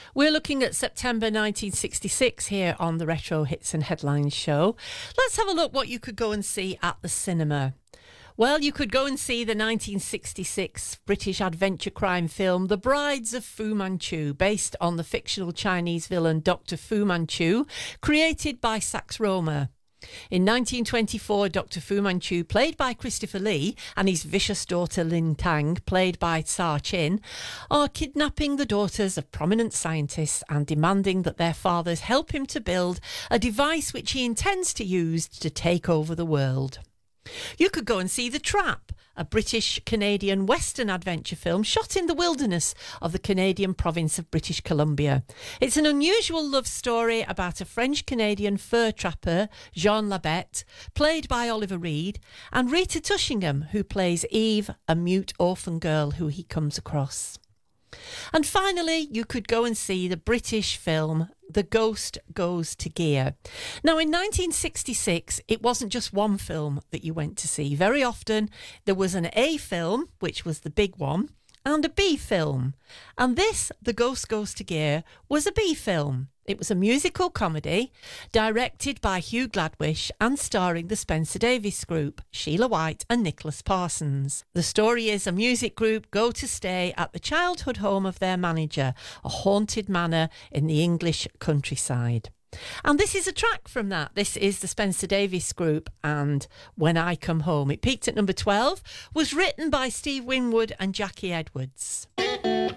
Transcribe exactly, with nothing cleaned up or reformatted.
We're looking at September nineteen sixty-six here on the Retro Hits and Headlines show. Let's have a look what you could go and see at the cinema. Well, you could go and see the nineteen sixty-six British adventure crime film The Brides of Fu Manchu, based on the fictional Chinese villain Doctor Fu Manchu, created by Sax Rohmer. In nineteen twenty-four, Doctor Fu Manchu, played by Christopher Lee, and his vicious daughter Lin Tang, played by Sa Chin, are kidnapping the daughters of prominent scientists and demanding that their fathers help him to build a device which he intends to use to take over the world. You could go and see The Trap, a British-Canadian Western adventure film shot in the wilderness of the Canadian province of British Columbia. It's an unusual love story about a French-Canadian fur trapper, Jean Labette, played by Oliver Reed, and Rita Tushingham, who plays Eve, a mute orphan girl who he comes across. And finally, you could go and see the British film The Ghost Goes to Gear. Now, in nineteen sixty-six, it wasn't just one film that you went to see. Very often, there was an A film, which was the big one, and a B film. And this, The Ghost Goes to Gear, was a B film. It was a musical comedy directed by Hugh Gladwish and starring the Spencer Davis Group, Sheila White and Nicholas Parsons. The story is a music group go to stay at the childhood home of their manager, a haunted manor in the English countryside. And this is a track from that. This is the Spencer Davis Group and When I Come Home. It peaked at number twelve, was written by Steve Winwood and Jackie Edwards.